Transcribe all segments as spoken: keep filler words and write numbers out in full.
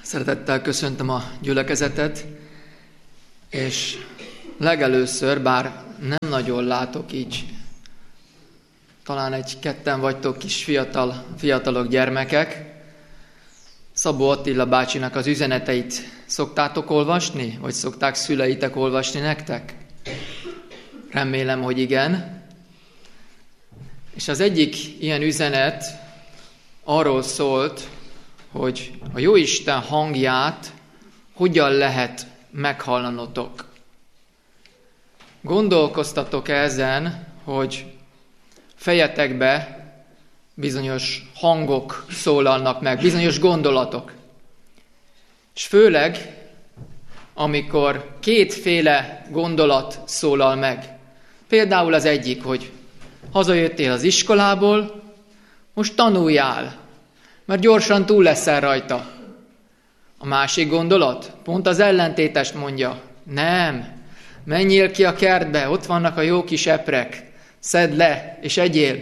Szeretettel köszöntöm a gyülekezetet, és legelőször, bár nem nagyon látok így, talán egy-ketten vagytok kis fiatal, fiatalok, gyermekek. Szabó Attila bácsinak az üzeneteit szoktátok olvasni, vagy szokták szüleitek olvasni nektek? Remélem, hogy igen. És az egyik ilyen üzenet arról szólt, hogy a Jóisten hangját hogyan lehet meghallanotok. Gondolkoztatok ezen, hogy fejetekbe bizonyos hangok szólalnak meg, bizonyos gondolatok. És főleg, amikor kétféle gondolat szólal meg. Például az egyik, hogy hazajöttél az iskolából, most tanuljál, mert gyorsan túl leszel rajta. A másik gondolat pont az ellentétest mondja. Nem, menjél ki a kertbe, ott vannak a jó kis eprek, szedd le és egyél.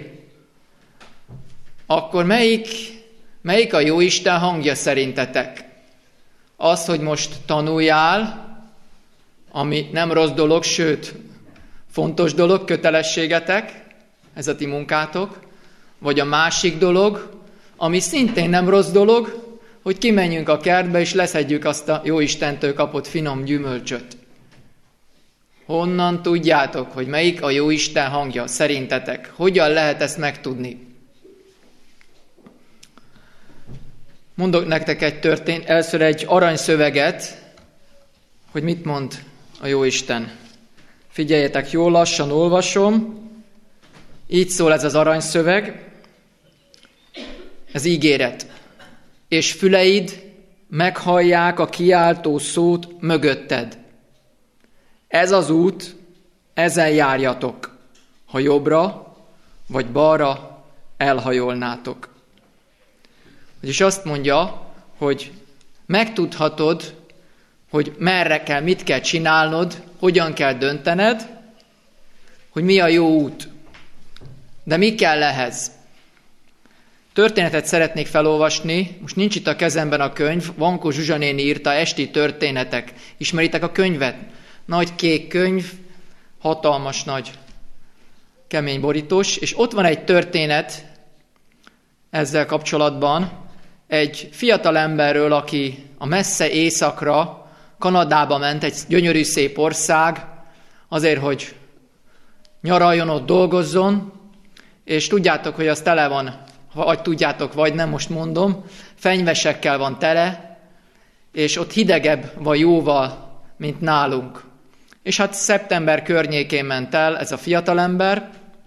Akkor melyik, melyik a Jóisten hangja szerintetek? Az, hogy most tanuljál, ami nem rossz dolog, sőt, fontos dolog, kötelességetek, ez a ti munkátok, vagy a másik dolog, ami szintén nem rossz dolog, hogy kimenjünk a kertbe, és leszedjük azt a Jóistentől kapott finom gyümölcsöt. Honnan tudjátok, hogy melyik a Jóisten hangja szerintetek? Hogyan lehet ezt megtudni? Mondok nektek egy történet, először egy aranyszöveget, hogy mit mond a Jóisten. Figyeljetek, jól lassan olvasom. Így szól ez az aranyszöveg. Ez ígéret. És füleid meghallják a kiáltó szót mögötted. Ez az út, ezen járjatok, ha jobbra vagy balra elhajolnátok. Vagyis azt mondja, hogy megtudhatod, hogy merre kell, mit kell csinálnod, hogyan kell döntened, hogy mi a jó út. De mi kell ehhez? Történetet szeretnék felolvasni, most nincs itt a kezemben a könyv, Vankó Zsuzsa néni írta, Esti történetek. Ismeritek a könyvet? Nagy kék könyv, hatalmas nagy kemény borítós, és ott van egy történet ezzel kapcsolatban, egy fiatal emberről, aki a messze északra, Kanadába ment, egy gyönyörű szép ország, azért, hogy nyaraljon ott, dolgozzon, és tudjátok, hogy az tele van, vagy tudjátok, vagy nem, most mondom, fenyvesekkel van tele, és ott hidegebb van jóval, mint nálunk. És hát szeptember környékén ment el ez a fiatalember,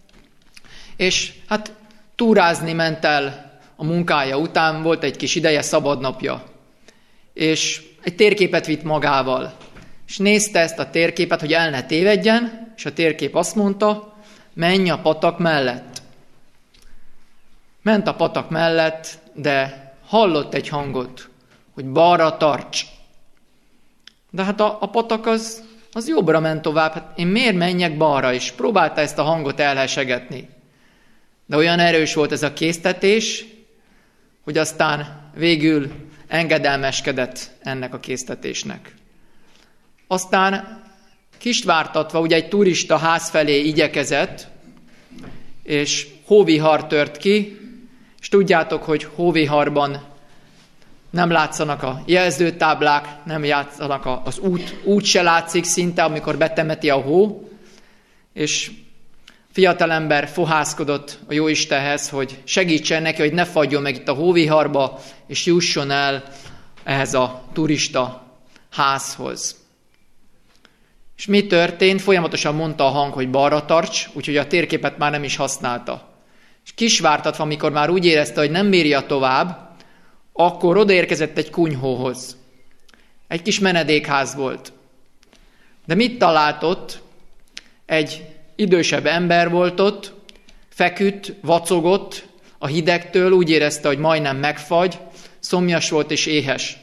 és hát túrázni ment el a munkája után, volt egy kis ideje, szabadnapja. És egy térképet vitt magával. És nézte ezt a térképet, hogy el ne tévedjen, és a térkép azt mondta, menj a patak mellett. Ment a patak mellett, de hallott egy hangot, hogy balra tarts. De hát a, a patak az, az jobbra ment tovább, hát én miért menjek balra, és próbálta ezt a hangot elhesegetni. De olyan erős volt ez a késztetés, hogy aztán végül engedelmeskedett ennek a késztetésnek. Aztán kisvártatva, ugye egy turista ház felé igyekezett, és hóvihar tört ki, és tudjátok, hogy hóviharban nem látszanak a jelzőtáblák, nem játszanak az út, út se látszik szinte, amikor betemeti a hó, és fiatalember fohászkodott a Jóistenhez, hogy segítsen neki, hogy ne fagyjon meg itt a hóviharba, és jusson el ehhez a turista házhoz. És mi történt? Folyamatosan mondta a hang, hogy balra tarts, úgyhogy a térképet már nem is használta. És kisvártatva, amikor már úgy érezte, hogy nem bírja tovább, akkor odaérkezett egy kunyhóhoz. Egy kis menedékház volt. De mit talált ott? Egy idősebb ember volt ott, feküdt, vacogott a hidegtől, úgy érezte, hogy majdnem megfagy, szomjas volt és éhes.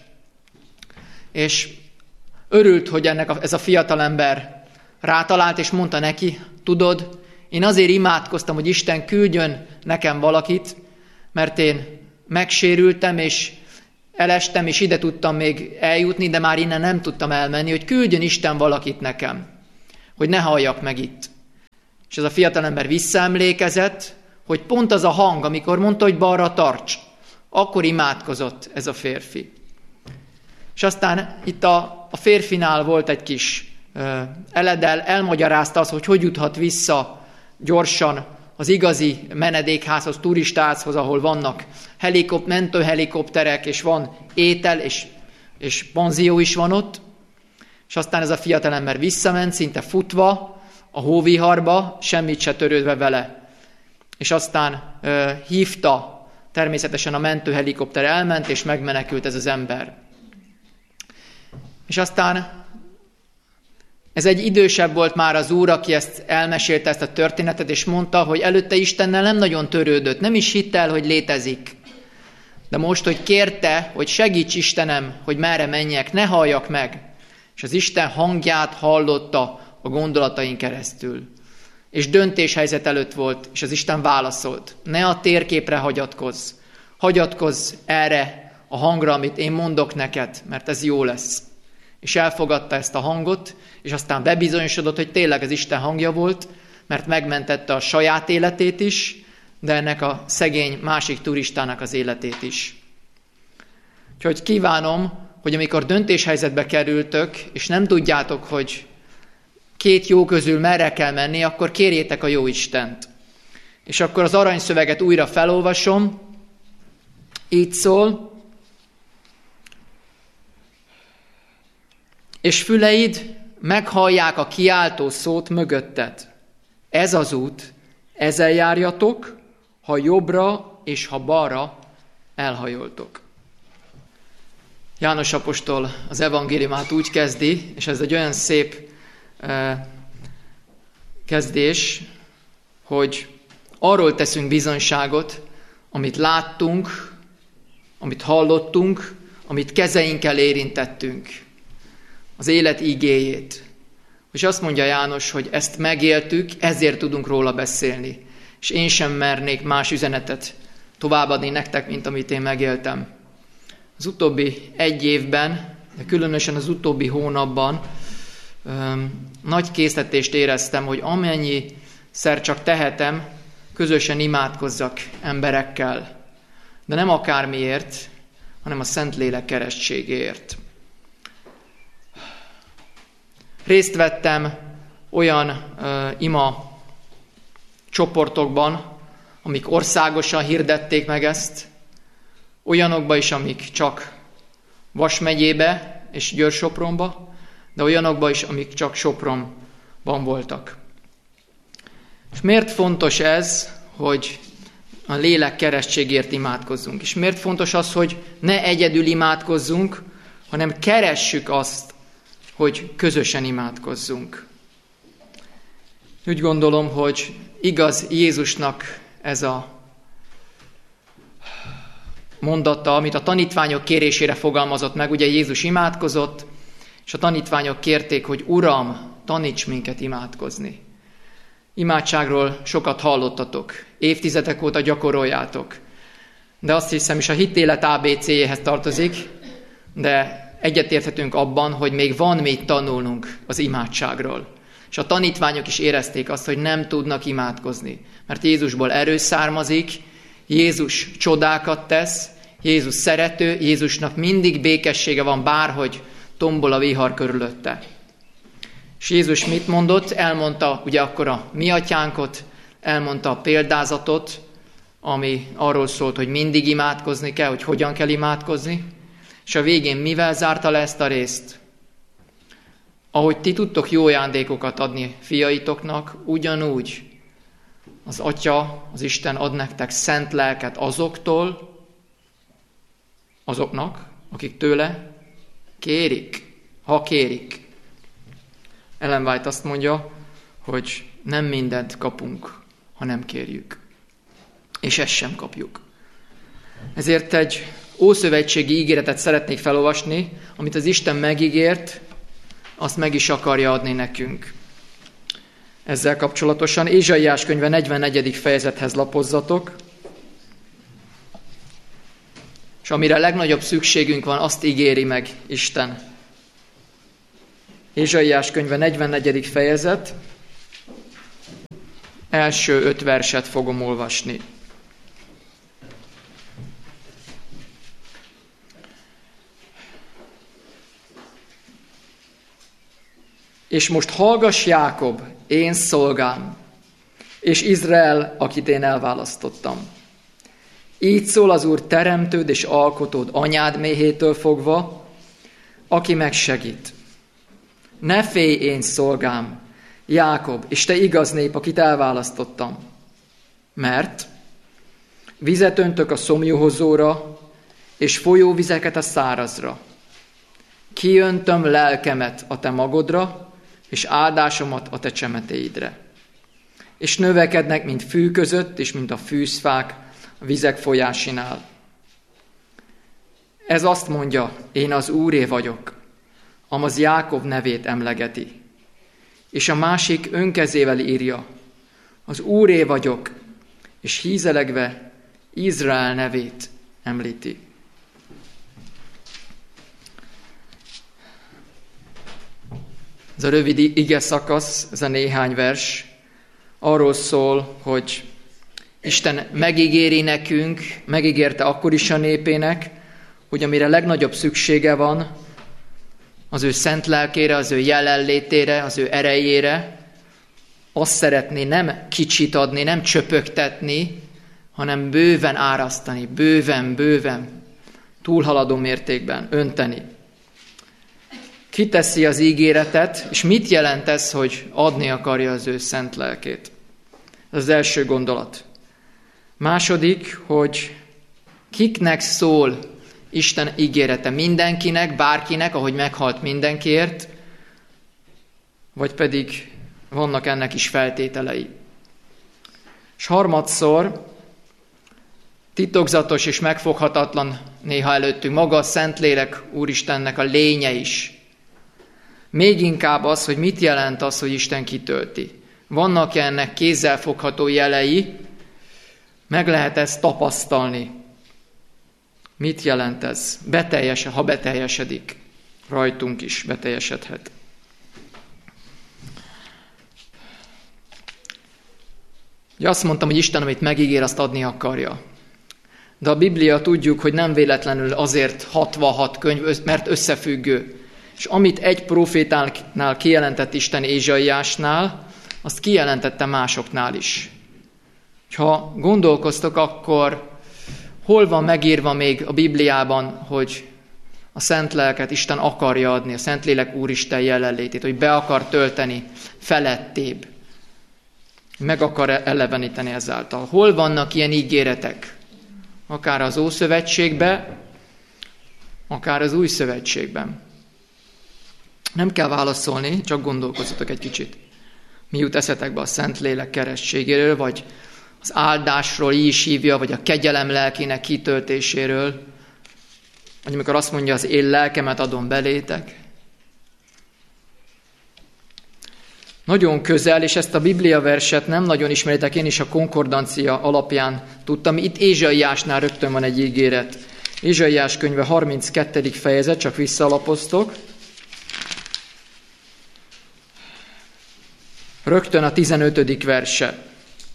És örült, hogy ennek a, ez a fiatalember rátalált, és mondta neki, tudod, én azért imádkoztam, hogy Isten küldjön nekem valakit, mert én megsérültem, és elestem, és ide tudtam még eljutni, de már innen nem tudtam elmenni, hogy küldjön Isten valakit nekem, hogy ne halljak meg itt. És ez a fiatalember visszaemlékezett, hogy pont az a hang, amikor mondta, hogy balra tarts, akkor imádkozott ez a férfi. És aztán itt a, a férfinál volt egy kis uh, eledel, elmagyarázta azt, hogy hogy juthat vissza gyorsan az igazi menedékházhoz, turistázhoz, ahol vannak helikop, mentőhelikopterek, és van étel, és, és panzió is van ott. És aztán ez a fiatalember visszament, szinte futva a hóviharba, semmit se törődve vele. És aztán uh, hívta, természetesen a mentőhelikopter elment, és megmenekült ez az ember. És aztán ez egy idősebb volt már az úr, aki ezt elmesélte, ezt a történetet, és mondta, hogy előtte Istennel nem nagyon törődött, nem is hitt el, hogy létezik. De most, hogy kérte, hogy segíts Istenem, hogy merre menjek, ne halljak meg. És az Isten hangját hallotta a gondolatain keresztül. És döntéshelyzet előtt volt, és az Isten válaszolt. Ne a térképre hagyatkozz, hagyatkozz erre a hangra, amit én mondok neked, mert ez jó lesz. És elfogadta ezt a hangot, és aztán bebizonyosodott, hogy tényleg az Isten hangja volt, mert megmentette a saját életét is, de ennek a szegény másik turistának az életét is. Úgyhogy kívánom, hogy amikor döntéshelyzetbe kerültök, és nem tudjátok, hogy két jó közül merre kell menni, akkor kérjétek a jó Istent. És akkor az aranyszöveget újra felolvasom. Így szól. És füleid meghallják a kiáltó szót mögötted. Ez az út, ezen járjatok, ha jobbra és ha balra elhajoltok. János apostol az evangéliumát úgy kezdi, és ez egy olyan szép eh, kezdés, hogy arról teszünk bizonyságot, amit láttunk, amit hallottunk, amit kezeinkkel érintettünk. Az élet igéjét. És azt mondja János, hogy ezt megéltük, ezért tudunk róla beszélni. És én sem mernék más üzenetet továbbadni nektek, mint amit én megéltem. Az utóbbi egy évben, de különösen az utóbbi hónapban öm, nagy késztetést éreztem, hogy amennyiszer csak tehetem, közösen imádkozzak emberekkel. De nem akármiért, hanem a Szentlélek keresztségéért. Részt vettem olyan uh, ima csoportokban, amik országosan hirdették meg ezt, olyanokban is, amik csak Vas megyébe és Győr-Sopronba, de olyanokban is, amik csak Sopronban voltak. És miért fontos ez, hogy a lélek keresztségért imádkozzunk? És miért fontos az, hogy ne egyedül imádkozzunk, hanem keressük azt, hogy közösen imádkozzunk. Úgy gondolom, hogy igaz Jézusnak ez a mondata, amit a tanítványok kérésére fogalmazott meg. Ugye Jézus imádkozott, és a tanítványok kérték, hogy Uram, taníts minket imádkozni. Imádságról sokat hallottatok, évtizedek óta gyakoroljátok, de azt hiszem is a hitélet á bé cé-jéhez tartozik, de egyetérthetünk abban, hogy még van mit tanulnunk az imádságról. És a tanítványok is érezték azt, hogy nem tudnak imádkozni, mert Jézusból erő származik, Jézus csodákat tesz, Jézus szerető, Jézusnak mindig békessége van, bárhogy tombol a vihar körülötte. És Jézus mit mondott? Elmondta ugye akkor a mi atyánkot, elmondta a példázatot, ami arról szólt, hogy mindig imádkozni kell, hogy hogyan kell imádkozni, és a végén mivel zárta le ezt a részt? Ahogy ti tudtok jó ajándékokat adni fiaitoknak, ugyanúgy az Atya, az Isten ad nektek szent lelket azoktól, azoknak, akik tőle kérik, ha kérik. Ellen White azt mondja, hogy nem mindent kapunk, ha nem kérjük. És ezt sem kapjuk. Ezért egy ószövetségi ígéretet szeretnék felolvasni, amit az Isten megígért, azt meg is akarja adni nekünk. Ezzel kapcsolatosan Ézsaiás könyve negyvennegyedik fejezethez lapozzatok. és amire legnagyobb szükségünk van, azt ígéri meg Isten. Ézsaiás könyve negyvennegyedik fejezet, első öt verset fogom olvasni. És most hallgass, Jákob, én szolgám, és Izrael, akit én elválasztottam. Így szól az Úr, teremtőd és alkotód anyád méhétől fogva, aki megsegít. Ne félj, én szolgám, Jákob, és te igaz nép, akit elválasztottam. Mert vizet öntök a szomjuhozóra, és folyóvizeket a szárazra. Kiöntöm lelkemet a te magodra, és áldásomat a te csemetéidre. És növekednek, mint fű között, és mint a fűzfák a vizek folyásinál. Ez azt mondja, én az Úré vagyok, amaz Jákob nevét emlegeti. És a másik önkezével írja, az Úré vagyok, és hízelegve Izrael nevét említi. Ez a rövid ige szakasz, ez a néhány vers, arról szól, hogy Isten megígéri nekünk, megígérte akkor is a népének, hogy amire legnagyobb szüksége van, az ő szent lelkére, az ő jelenlétére, az ő erejére, azt szeretné nem kicsit adni, nem csöpögtetni, hanem bőven árasztani, bőven, bőven, túlhaladó mértékben önteni. Kiteszi az ígéretet, és mit jelent ez, hogy adni akarja az ő szent lelkét? Ez az első gondolat. Második, hogy kiknek szól Isten ígérete? Mindenkinek, bárkinek, ahogy meghalt mindenkiért, vagy pedig vannak ennek is feltételei. És harmadszor, titokzatos és megfoghatatlan néha előttünk maga a Szentlélek Úristennek a lénye is. Még inkább az, hogy mit jelent az, hogy Isten kitölti. Vannak ennek kézzelfogható jelei, meg lehet ezt tapasztalni. Mit jelent ez? Beteljes, ha beteljesedik, rajtunk is beteljesedhet. Ugye azt mondtam, hogy Isten, amit megígér, azt adni akarja. De a Biblia tudjuk, hogy nem véletlenül azért hatvanhat könyv, mert összefüggő. És amit egy profétánál kijelentett Isten Ézsaiásnál, azt kijelentette másoknál is. Ha gondolkoztok, akkor hol van megírva még a Bibliában, hogy a Szent Lelket Isten akarja adni, a Szentlélek Úristen jelenlétét, hogy be akar tölteni felettébb, meg akar eleveníteni ezáltal. Hol vannak ilyen ígéretek? Akár az Ószövetségben, akár az Új Szövetségben. Nem kell válaszolni, csak gondolkozzatok egy kicsit. Mi jut eszetekbe a Szentlélek kerességéről, vagy az áldásról, így is hívja, vagy a kegyelem lelkének kitöltéséről, vagy amikor azt mondja, az én lelkemet adom belétek. Nagyon közel, és ezt a Biblia verset nem nagyon ismeritek, én is a konkordancia alapján tudtam. Itt Ézsaiásnál rögtön van egy ígéret. Ézsaiás könyve harminckettedik fejezet, csak visszalapoztok. Rögtön a tizenötödik verse.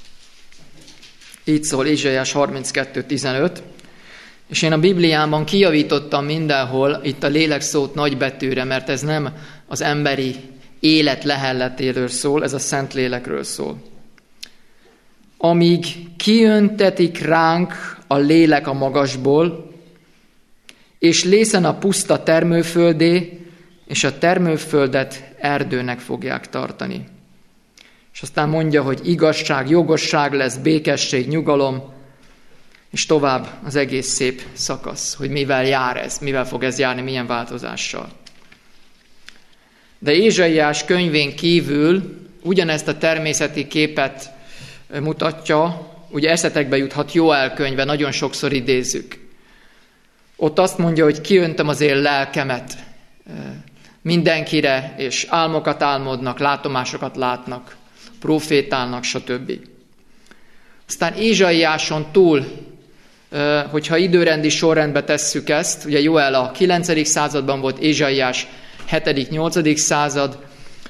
Így szól Ézsaiás harminckettő tizenöt. És én a Bibliában kijavítottam mindenhol itt a lélek szót nagybetűre, mert ez nem az emberi élet lehelletéről szól, ez a Szentlélekről szól. Amíg kiöntetik ránk a lélek a magasból, és lészen a puszta termőföldé, és a termőföldet erdőnek fogják tartani. És aztán mondja, hogy igazság, jogosság lesz, békesség, nyugalom, és tovább az egész szép szakasz, hogy mivel jár ez, mivel fog ez járni, milyen változással. De Ézsaiás könyvén kívül ugyanezt a természeti képet mutatja, ugye eszetekbe juthat Jóel könyve, nagyon sokszor idézzük. Ott azt mondja, hogy kiöntöm az én lelkemet mindenkire, és álmokat álmodnak, látomásokat látnak, profétálnak, stb. Aztán Ézsaiáson túl hogyha időrendi sorrendbe tesszük ezt, ugye Joel a kilencedik században volt, Ézsaiás hetedik-nyolcadik század,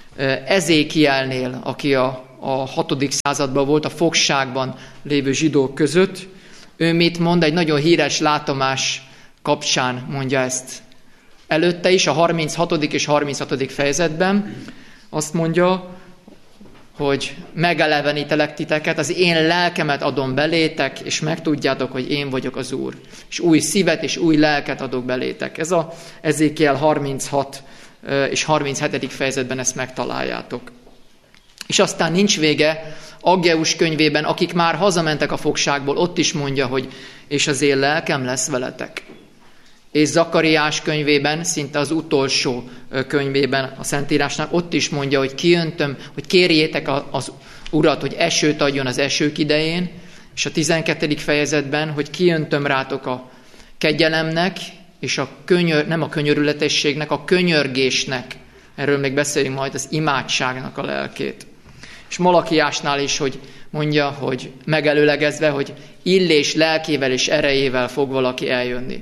Ezékielnél, aki a, a hatodik században volt, a fogságban lévő zsidók között, ő mit mond? Egy nagyon híres látomás kapcsán mondja ezt. Előtte is, a harminchatodik és harminchatodik fejezetben azt mondja, hogy megelevenítelek titeket, az én lelkemet adom belétek, és megtudjátok, hogy én vagyok az Úr. És új szívet és új lelket adok belétek. Ez a Ezékiel harminchat és harminchetedik fejezetben ezt megtaláljátok. És aztán nincs vége, Aggeus könyvében, akik már hazamentek a fogságból, ott is mondja, hogy és az én lelkem lesz veletek. És Zakariás könyvében, szinte az utolsó könyvében a Szentírásnál, ott is mondja, hogy kiöntöm, hogy kérjétek az Urat, hogy esőt adjon az esők idején, és a tizenkettedik fejezetben, hogy kiöntöm rátok a kegyelemnek, és a könyör, nem a könyörületességnek, a könyörgésnek, erről még beszélünk majd, az imádságnak a lelkét. És Malakiásnál is, hogy mondja, hogy megelőlegezve, hogy Illés lelkével és erejével fog valaki eljönni.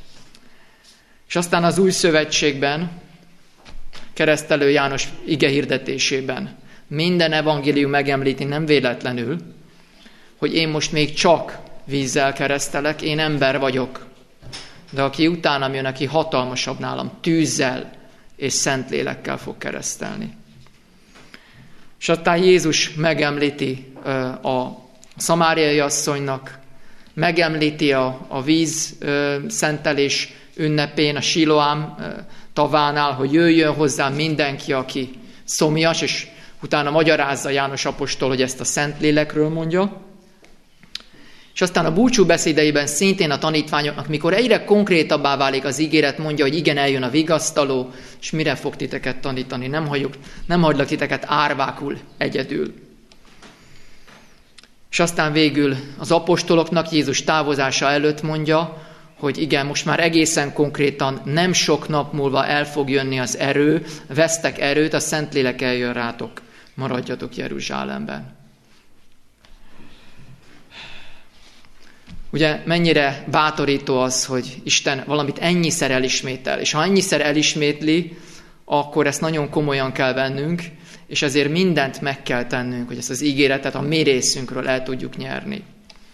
És aztán az új szövetségben, Keresztelő János igehirdetésében minden evangélium megemlíti nem véletlenül, hogy én most még csak vízzel keresztelek, én ember vagyok, de aki utánam jön, aki hatalmasabb nálam, tűzzel és Szentlélekkel fog keresztelni. És aztán Jézus megemlíti a szamáriai asszonynak, megemlíti a, a víz szentelés ünnepén, a Siloám tavánál, hogy jöjjön hozzám mindenki, aki szomjas, és utána magyarázza János apostol, hogy ezt a Szentlélekről mondja. És aztán a búcsú beszédeiben szintén a tanítványoknak, mikor egyre konkrétabbá válik az ígéret, mondja, hogy igen, eljön a vigasztaló, és mire fog titeket tanítani, nem, hagyjuk, nem hagylak titeket árvákul egyedül. És aztán végül az apostoloknak Jézus távozása előtt mondja, hogy igen, most már egészen konkrétan nem sok nap múlva el fog jönni az erő, vesztek erőt, a Szentlélek eljön rátok, maradjatok Jeruzsálemben. Ugye mennyire bátorító az, hogy Isten valamit ennyiszer elismétel, és ha ennyiszer elismétli, akkor ezt nagyon komolyan kell vennünk, és ezért mindent meg kell tennünk, hogy ezt az ígéretet a mi részünkről el tudjuk nyerni.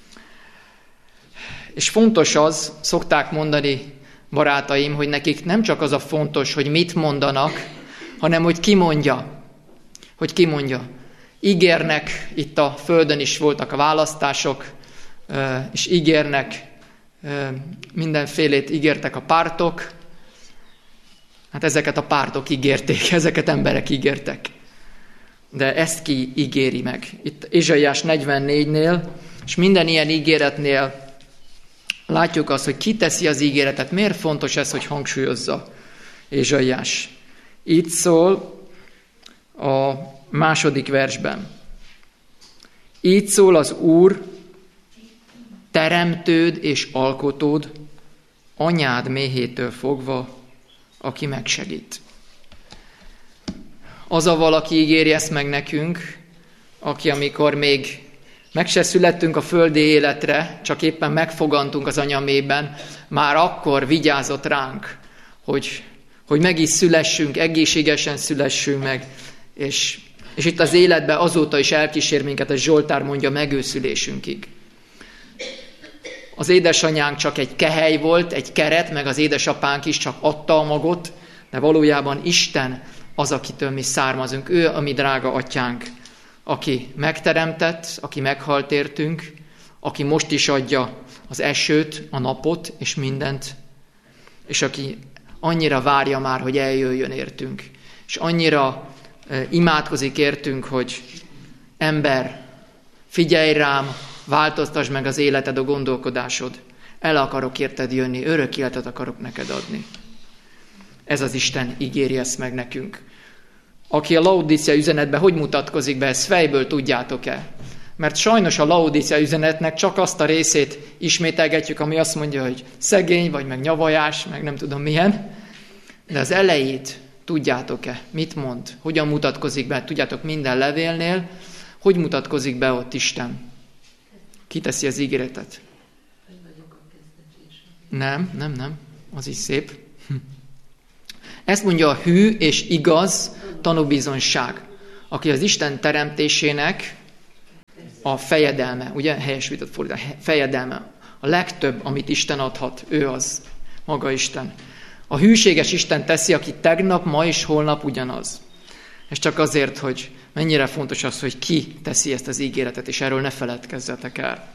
És fontos az, szokták mondani barátaim, hogy nekik nem csak az a fontos, hogy mit mondanak, hanem hogy ki mondja. Hogy ki mondja. Ígérnek, itt a Földön is voltak a választások, és ígérnek, mindenfélét ígértek a pártok. Hát ezeket a pártok ígérték, ezeket emberek ígértek. De ezt ki ígéri meg? Itt Ézsaiás negyvennégynél, és minden ilyen ígéretnél látjuk azt, hogy ki teszi az ígéretet. Miért fontos ez, hogy hangsúlyozza Ézsaiás? Itt szól a második versben. Így szól az Úr, teremtőd és alkotód, anyád méhétől fogva, aki megsegít. Az a valaki ígéri ezt meg nekünk, aki amikor még meg se születtünk a földi életre, csak éppen megfogantunk az anyamében, már akkor vigyázott ránk, hogy, hogy meg is szülessünk, egészségesen szülessünk meg, és, és itt az életben azóta is elkísér minket, a Zsoltár mondja, megőszülésünkig. Az édesanyánk csak egy kehely volt, egy keret, meg az édesapánk is csak adta a magot, de valójában Isten az, akitől mi származunk. Ő a mi drága atyánk, aki megteremtett, aki meghalt értünk, aki most is adja az esőt, a napot és mindent, és aki annyira várja már, hogy eljöjjön értünk, és annyira imádkozik értünk, hogy ember, figyelj rám, változtasd meg az életed, a gondolkodásod. El akarok érted jönni, örök életet akarok neked adni. Ez az Isten ígéri ezt meg nekünk. Aki a Laodicea üzenetben hogy mutatkozik be, ezt fejből tudjátok-e? Mert sajnos a Laodicea üzenetnek csak azt a részét ismételgetjük, ami azt mondja, hogy szegény, vagy meg nyavajás, meg nem tudom milyen. De az elejét tudjátok-e? Mit mond? Hogyan mutatkozik be? Tudjátok, minden levélnél, hogy mutatkozik be ott Isten? Ki teszi az ígéretet? Nem, nem, nem. Az is szép. Ezt mondja a hű és igaz tanúbizonyság, aki az Isten teremtésének a fejedelme, ugye? Helyesített fordítás, fejedelme. A legtöbb, amit Isten adhat, ő az, maga Isten. A hűséges Isten teszi, aki tegnap, ma és holnap ugyanaz. És csak azért, hogy mennyire fontos az, hogy ki teszi ezt az ígéretet, és erről ne feledkezzetek el.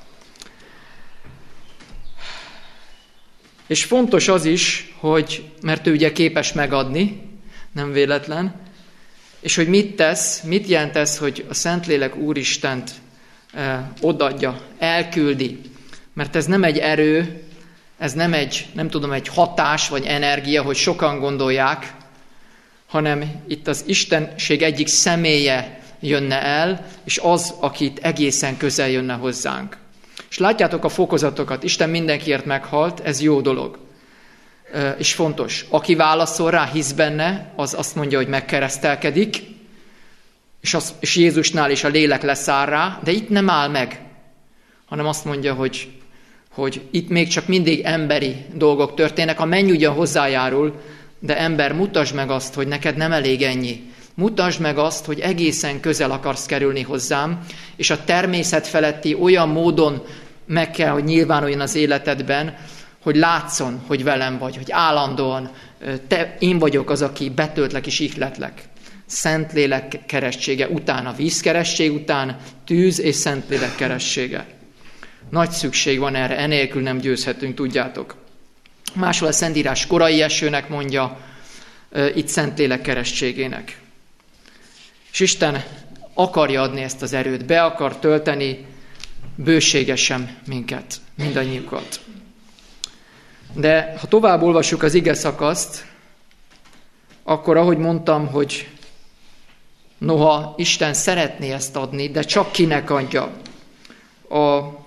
És fontos az is, hogy, mert ő ugye képes megadni, nem véletlen, és hogy mit tesz, mit jelent ez, hogy a Szentlélek Úristent eh, odaadja, elküldi. Mert ez nem egy erő, ez nem egy, nem tudom, egy hatás vagy energia, hogy sokan gondolják, hanem itt az Istenség egyik személye jönne el, és az, akit egészen közel jönne hozzánk. És látjátok a fokozatokat, Isten mindenkiért meghalt, ez jó dolog. És fontos. Aki válaszol rá, hisz benne, az azt mondja, hogy megkeresztelkedik, és, az, és Jézusnál is a lélek leszáll rá, de itt nem áll meg, hanem azt mondja, hogy, hogy itt még csak mindig emberi dolgok történnek. A menny ugyan hozzájárul, de ember, mutasd meg azt, hogy neked nem elég ennyi. Mutasd meg azt, hogy egészen közel akarsz kerülni hozzám, és a természet feletti olyan módon meg kell, hogy nyilvánuljon az életedben, hogy látszon, hogy velem vagy, hogy állandóan te, én vagyok az, aki betöltlek és ihletlek. Szentlélek keressége után, a vízkeresség után, tűz és Szentlélek keressége. Nagy szükség van erre, enélkül nem győzhetünk, tudjátok. Máshol a Szentírás korai esőnek mondja, itt Szentlélek kerességének. És Isten akarja adni ezt az erőt, be akar tölteni bőségesen minket, mindannyiukat. De ha tovább olvassuk az ige szakaszt, akkor ahogy mondtam, hogy noha Isten szeretné ezt adni, de csak kinek adja. A,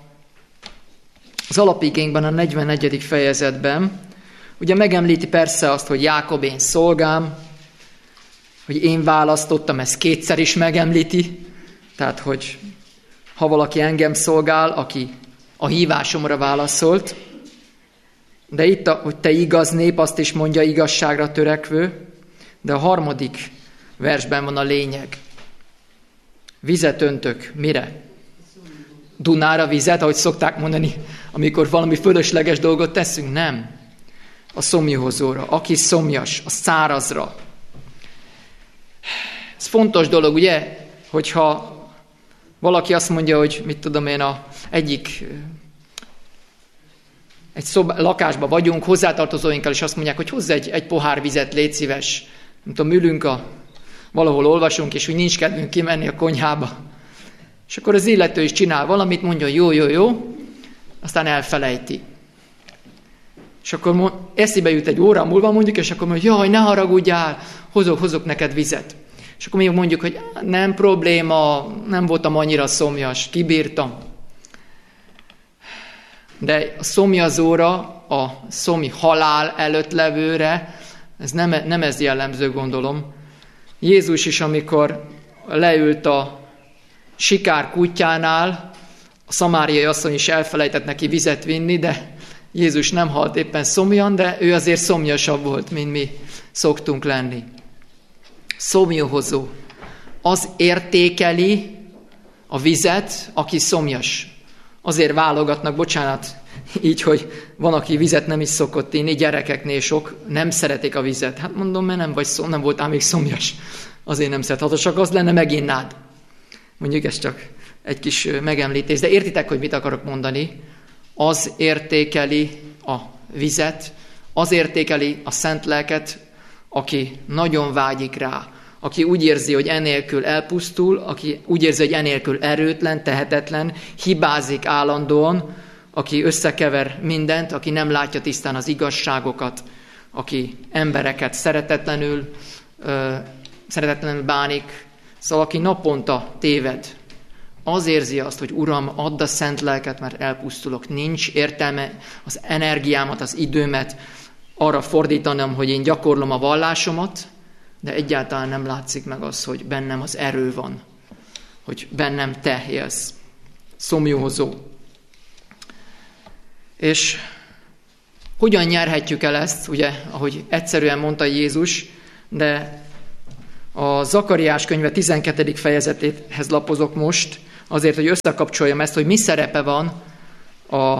az alapigénkben, a negyvennegyedik fejezetben, ugye megemlíti persze azt, hogy Jákob én szolgám, hogy én választottam, ezt kétszer is megemlíti, tehát, hogy ha valaki engem szolgál, aki a hívásomra válaszolt, de itt, hogy te igaz nép, azt is mondja, igazságra törekvő, de a harmadik versben van a lényeg. Vizet öntök. Mire? Dunára vizet, ahogy szokták mondani, amikor valami fölösleges dolgot teszünk? Nem. A szomjúhozóra. Aki szomjas, a szárazra. Ez fontos dolog, ugye? Hogyha valaki azt mondja, hogy mit tudom én, a egyik egy szob, lakásban vagyunk, hozzátartozóinkkal, és azt mondják, hogy hozz egy, egy pohár vizet, légy szíves. Nem tudom, ülünk, a, valahol olvasunk, és úgy nincs kedvünk kimenni a konyhába. És akkor az illető is csinál valamit, mondja, jó, jó, jó, aztán elfelejti. És akkor eszébe jut egy óra múlva, mondjuk, és akkor mondja, jaj, ne haragudjál, hozok, hozok neked vizet. És akkor még mondjuk, hogy nem probléma, nem voltam annyira szomjas, kibírtam. De a szomjazóra, a szomi halál előtt levőre, ez nem, nem ez jellemző, gondolom. Jézus is, amikor leült a sikár kutyánál, a szamáriai asszony is elfelejtett neki vizet vinni, de Jézus nem halt éppen szomjan, de ő azért szomjasabb volt, mint mi szoktunk lenni. Szomjúhozó. Az értékeli a vizet, aki szomjas. Azért válogatnak, bocsánat, így, hogy van, aki vizet nem is szokott inni, gyerekeknél sok nem szeretik a vizet. Hát mondom, mert nem vagy szó, nem voltál még szomjas. Azért nem szeret. Ha csak az lenne, meginnád. Mondjuk ez csak egy kis megemlítés. De értitek, hogy mit akarok mondani? Az értékeli a vizet, az értékeli a szent lelket, aki nagyon vágyik rá, aki úgy érzi, hogy enélkül elpusztul, aki úgy érzi, hogy enélkül erőtlen, tehetetlen, hibázik állandóan, aki összekever mindent, aki nem látja tisztán az igazságokat, aki embereket szeretetlenül, ö, szeretetlenül bánik, szóval aki naponta téved, az érzi azt, hogy Uram, add a szent lelket, mert elpusztulok. Nincs értelme az energiámat, az időmet arra fordítanom, hogy én gyakorlom a vallásomat, de egyáltalán nem látszik meg az, hogy bennem az erő van, hogy bennem te élsz. Szomjúhozó. És Hogyan nyerhetjük el ezt, ugye, ahogy egyszerűen mondta Jézus, de a Zakariás könyve tizenkettedik fejezetéhez lapozok most, azért, hogy összekapcsoljam ezt, hogy mi szerepe van a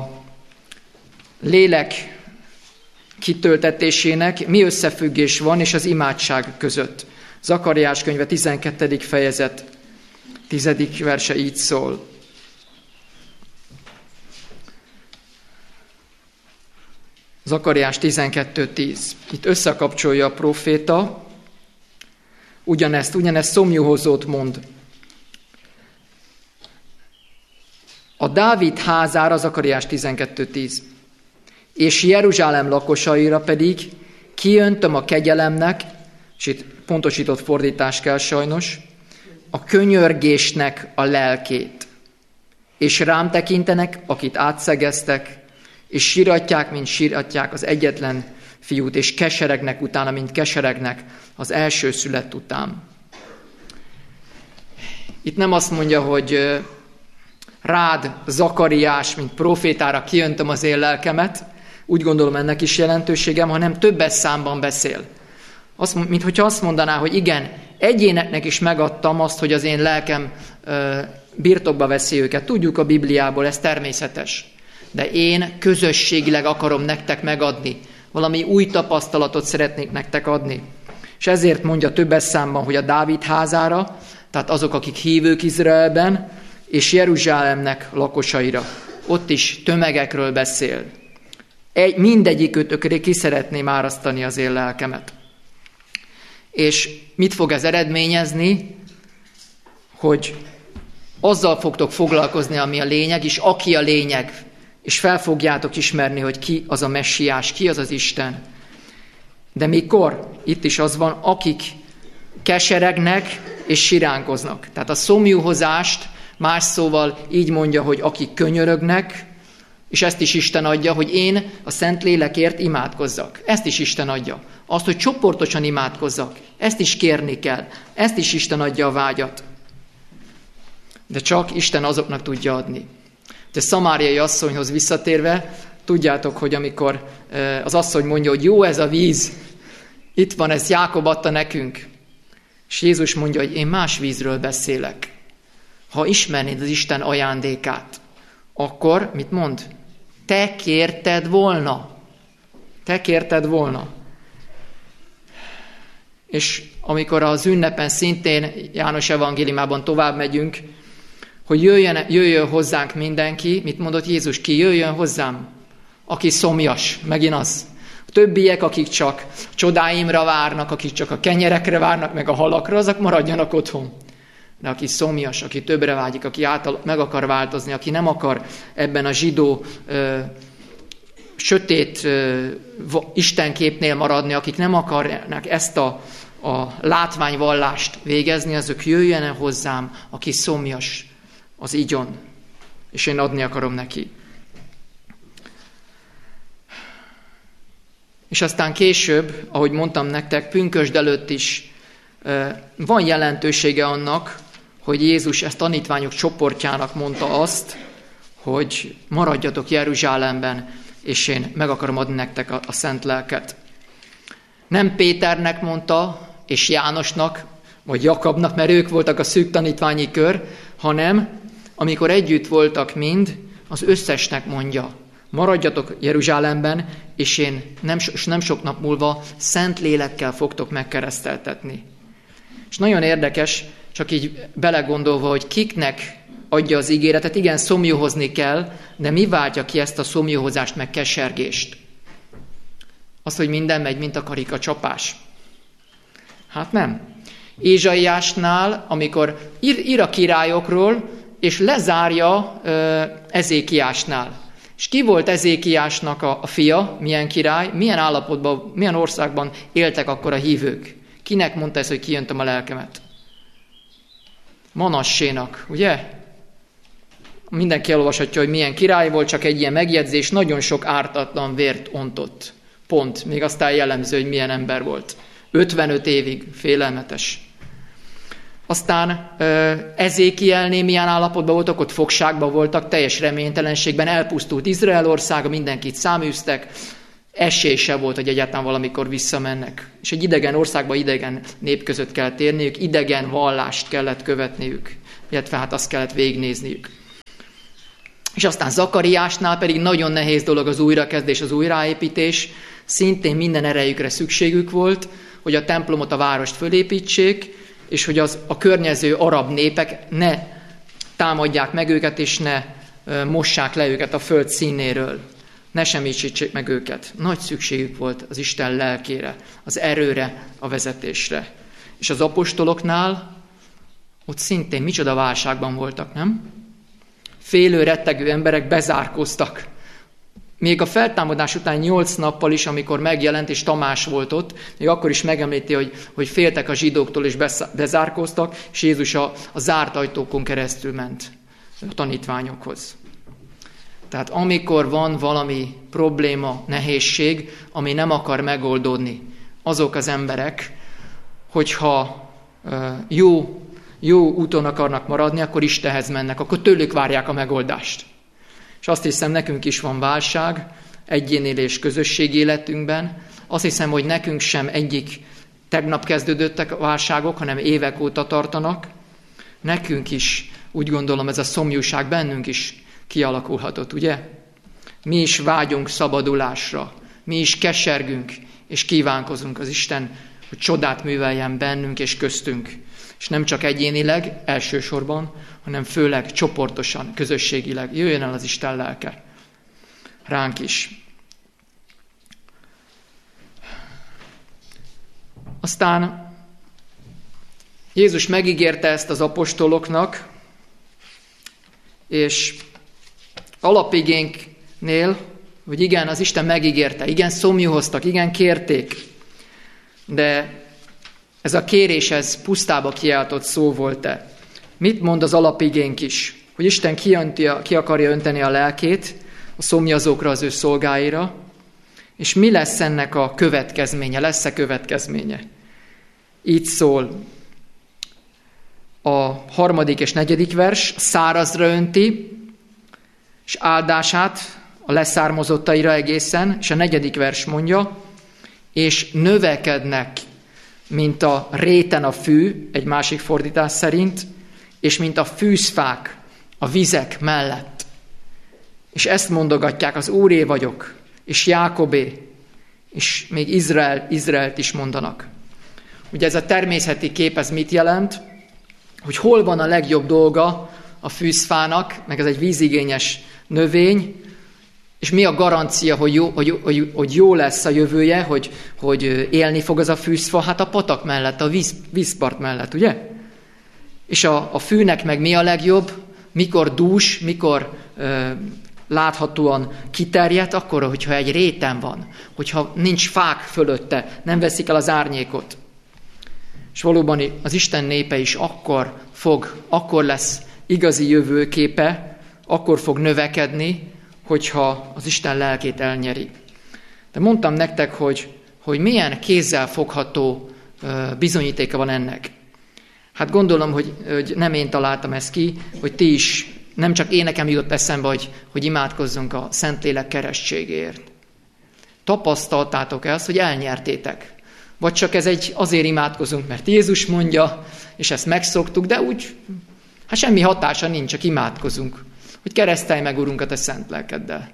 lélek kitöltetésének, mi összefüggés van, és az imádság között. Zakariás könyve tizenkettedik fejezet, tizedik verse így szól. Zakariás tizenkettő tíz. Itt összekapcsolja a proféta, ugyanezt, ugyanezt szomjúhozót mond. A Dávid házára, Zakariás tizenkettő tíz, és Jeruzsálem lakosaira pedig kiöntöm a kegyelemnek, és itt pontosított fordítás kell sajnos, a könyörgésnek a lelkét. És rám tekintenek, akit átszegeztek, és síratják, mint síratják az egyetlen fiút, és keseregnek utána, mint keseregnek az első szület után. Itt nem azt mondja, hogy rád, Zakariás, mint profétára kiöntöm az én lelkemet, úgy gondolom ennek is jelentőségem, hanem többes számban beszél. Azt, mint hogyha azt mondaná, hogy igen, egyéneknek is megadtam azt, hogy az én lelkem ö, birtokba veszi őket. Tudjuk a Bibliából, ez természetes. De én közösségileg akarom nektek megadni. Valami új tapasztalatot szeretnék nektek adni. És ezért mondja többes számban, hogy a Dávid házára, tehát azok, akik hívők Izraelben, és Jeruzsálemnek lakosaira. Ott is tömegekről beszél. Egy, mindegyikőtökre ki szeretném árasztani az én lelkemet. És mit fog ez eredményezni? Hogy azzal fogtok foglalkozni, ami a lényeg, és aki a lényeg, és fel fogjátok ismerni, hogy ki az a messiás, ki az az Isten. De mikor? Itt is az van, akik keseregnek és siránkoznak. Tehát a szomjúhozást más szóval így mondja, hogy akik könyörögnek, és ezt is Isten adja, hogy én a Szent Lélekért imádkozzak. Ezt is Isten adja. Azt, hogy csoportosan imádkozzak. Ezt is kérni kell. Ezt is Isten adja a vágyat. De csak Isten azoknak tudja adni. De szamáriai asszonyhoz visszatérve, tudjátok, hogy amikor az asszony mondja, hogy jó ez a víz, itt van, ez Jákob adta nekünk. És Jézus mondja, hogy én más vízről beszélek. Ha ismernéd az Isten ajándékát, akkor mit mond? Te kérted volna. Te kérted volna. És amikor az ünnepen szintén János evangéliumában tovább megyünk, hogy jöjjön, jöjjön hozzánk mindenki, mit mondott Jézus, ki jöjjön hozzám? Aki szomjas, megint az. A többiek, akik csak csodáimra várnak, akik csak a kenyerekre várnak, meg a halakra, azok maradjanak otthon. De aki szomjas, aki többre vágyik, aki által meg akar változni, aki nem akar ebben a zsidó ö, sötét ö, istenképnél maradni, akik nem akarnak ezt a, a látványvallást végezni, azok jöjjenek hozzám, aki szomjas, az igyon, és én adni akarom neki. És aztán később, ahogy mondtam nektek, pünkösd előtt is van jelentősége annak, hogy Jézus ezt tanítványok csoportjának mondta azt, hogy maradjatok Jeruzsálemben, és én meg akarom adni nektek a, a szent lelket. Nem Péternek mondta, és Jánosnak, vagy Jakabnak, mert ők voltak a szűk tanítványi kör, hanem amikor együtt voltak mind, az összesnek mondja, maradjatok Jeruzsálemben, és én nem, és nem sok nap múlva szent lélekkel fogtok megkereszteltetni. És nagyon érdekes, csak így belegondolva, hogy kiknek adja az ígéretet, igen, szomjúhozni kell, de mi váltja ki ezt a szomjúhozást meg kesergést? Az, hogy minden megy, mint a karikacsapás. Hát nem. Ézsaiásnál, amikor ír, ír a királyokról, és lezárja ö, Ezékiásnál. És ki volt Ezékiásnak a, a fia, milyen király, milyen állapotban, milyen országban éltek akkor a hívők? Kinek mondta ezt, hogy kijöntöm a lelkemet? Manassénak, ugye? Mindenki elolvashatja, hogy milyen király volt, csak egy ilyen megjegyzés, nagyon sok ártatlan vért ontott. Pont. Még aztán jellemző, hogy milyen ember volt. ötvenöt évig félelmetes. Aztán Ezékielnél milyen állapotban voltak, ott fogságban voltak, teljes reménytelenségben elpusztult Izrael országa, mindenkit száműztek. esély se volt, hogy egyáltalán valamikor visszamennek. És egy idegen országba, idegen nép között kellett érniük, idegen vallást kellett követniük, illetve hát azt kellett végignézniük. És aztán Zakariásnál pedig nagyon nehéz dolog az újrakezdés, az újraépítés. Szintén minden erejükre szükségük volt, hogy a templomot, a várost fölépítsék, és hogy az, a környező arab népek ne támadják meg őket, és ne e, mossák le őket a föld színéről. Ne semmisítsék meg őket. Nagy szükségük volt az Isten lelkére, az erőre, a vezetésre. És az apostoloknál ott szintén micsoda válságban voltak, nem? Félő, rettegő emberek bezárkóztak. Még a feltámadás után nyolc nappal is, amikor megjelent, és Tamás volt ott, még akkor is megemlíti, hogy, hogy féltek a zsidóktól, és bezárkóztak, és Jézus a, a zárt ajtókon keresztül ment a tanítványokhoz. Tehát amikor van valami probléma, nehézség, ami nem akar megoldódni, azok az emberek, hogyha jó, jó úton akarnak maradni, akkor Istenhez mennek, akkor tőlük várják a megoldást. És azt hiszem, nekünk is van válság egyénileg és közösségi életünkben. Azt hiszem, hogy nekünk sem egyik tegnap kezdődöttek a válságok, hanem évek óta tartanak. Nekünk is, úgy gondolom, ez a szomjúság bennünk is kialakulhatott, ugye? Mi is vágyunk szabadulásra, mi is kesergünk és kívánkozunk az Isten, hogy csodát műveljen bennünk és köztünk. És nem csak egyénileg, elsősorban, hanem főleg csoportosan, közösségileg. Jöjjön el az Isten lelke ránk is. Aztán Jézus megígérte ezt az apostoloknak, és alapigénknél, hogy igen, az Isten megígérte, igen, szomjúhoztak, igen, kérték, de ez a kérés, ez pusztába kiáltott szó volt-e? Mit mond az alapigénk is? Hogy Isten ki, ki akarja önteni a lelkét a szomjazókra, az ő szolgáira, és mi lesz ennek a következménye? Lesz-e következménye? Így szól a harmadik és negyedik vers, szárazra önti, és áldását a leszármazottaira egészen, és a negyedik vers mondja, és növekednek, mint a réten a fű, egy másik fordítás szerint, és mint a fűzfák a vizek mellett. És ezt mondogatják, az Úré vagyok, és Jákobé, és még Izrael, Izraelt is mondanak. Ugye ez a természeti kép, ez mit jelent? Hogy hol van a legjobb dolga a fűzfának, meg ez egy vízigényes növény, és mi a garancia, hogy jó, hogy, hogy, hogy jó lesz a jövője, hogy, hogy élni fog az a fűzfa? Hát a patak mellett, a víz, vízpart mellett, ugye? És a, a fűnek meg mi a legjobb? Mikor dús, mikor ö, láthatóan kiterjedt, akkor, hogyha egy réten van, hogyha nincs fák fölötte, nem veszik el az árnyékot. És valóban az Isten népe is akkor fog, akkor lesz igazi jövőképe, akkor fog növekedni, hogyha az Isten lelkét elnyeri. De mondtam nektek, hogy, hogy milyen kézzel fogható bizonyítéka van ennek. Hát gondolom, hogy, hogy nem én találtam ezt ki, hogy ti is, nem csak én nekem jutott eszembe, hogy, hogy imádkozzunk a Szentlélek kerességéért. Tapasztaltátok ezt, hogy elnyertétek. Vagy csak ez egy azért imádkozunk, mert Jézus mondja, és ezt megszoktuk, de úgy, hát semmi hatása nincs, csak imádkozunk. Hogy keresztelj meg, Urunk, a te szent lelkeddel.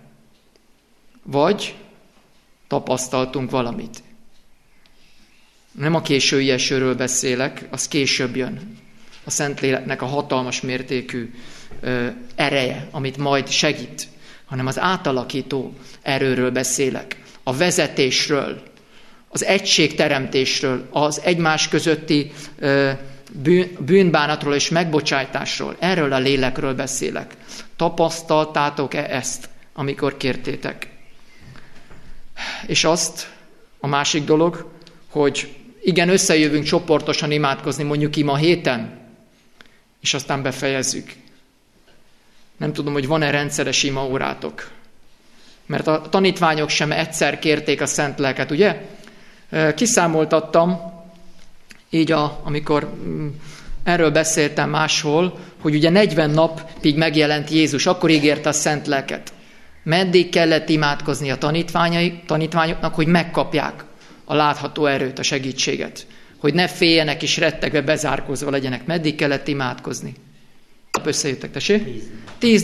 Vagy tapasztaltunk valamit. Nem a késői esőről beszélek, az később jön. A Szentléleknek a hatalmas mértékű ö, ereje, amit majd segít, hanem az átalakító erőről beszélek. A vezetésről, az egységteremtésről, az egymás közötti ö, bűn, bűnbánatról és megbocsájtásról. Erről a lélekről beszélek. Tapasztaltátok-e ezt, amikor kértétek? És azt, a másik dolog, hogy igen, összejövünk csoportosan imádkozni, mondjuk ki ma héten, és aztán befejezzük. Nem tudom, hogy van-e rendszeres imaórátok. Mert a tanítványok sem egyszer kérték a szent lelket, ugye? Kiszámoltattam, így a, amikor erről beszéltem máshol, hogy ugye negyven napig megjelent Jézus, akkor ígérte a szent lelket. Meddig kellett imádkozni a tanítványoknak, hogy megkapják a látható erőt, a segítséget. Hogy ne féljenek és rettegve bezárkózva legyenek. Meddig kellett imádkozni? Összejöttek, tessék? Tíz.